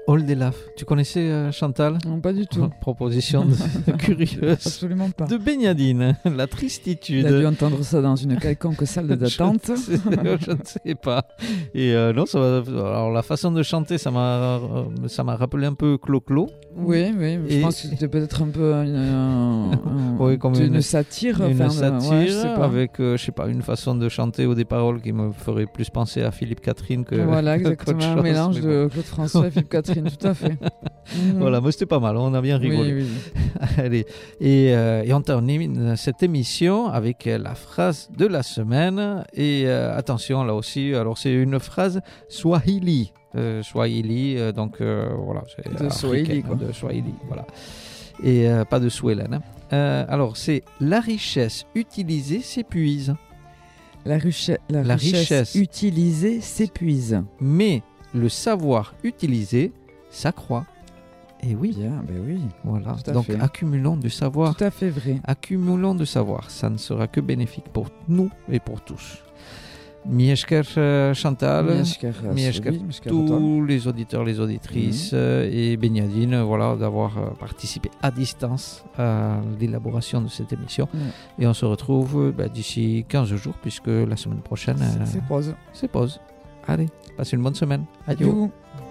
Oldelaf. Tu connaissais Chantal? Non, pas du tout. Proposition curieuse Absolument pas. de Beniadine, la Il tristitude. a dû entendre ça dans une quelconque salle d'attente. Je ne sais pas. Et non, alors la façon de chanter, ça m'a rappelé un peu Clo-Clo. Oui, je pense que c'était peut-être un peu Oui, comme une satire. Une satire je sais pas. avec, je sais pas, une façon de chanter ou des paroles qui me ferait plus penser à Philippe Catherine que. Voilà, exactement. qu'autre Un chose, mélange mais de Claude François et Philippe Catherine, tout à fait. Voilà, mais c'était pas mal, on a bien rigolé. Oui. Allez. Et on termine cette émission avec la phrase de la semaine. Et attention, là aussi, alors c'est une phrase Swahili. Donc voilà. C'est De Swahili, quoi. De Swahili, voilà. Et pas de Swahili. Alors, c'est la richesse utilisée s'épuise. La richesse utilisée s'épuise. Mais le savoir utilisé s'accroît. Et oui. Bien, oui. Voilà. Tout à Donc, fait. accumulons du savoir. Tout à fait vrai. Accumulons du savoir. Ça ne sera que bénéfique pour nous et pour tous. Mieszker Chantal, Mieszker tous les auditeurs, les auditrices et Beniadine, voilà, d'avoir participé à distance à l'élaboration de cette émission. Et on se retrouve d'ici 15 jours, puisque la semaine prochaine, c'est pause. C'est pause. Allez, passez une bonne semaine. Adieu.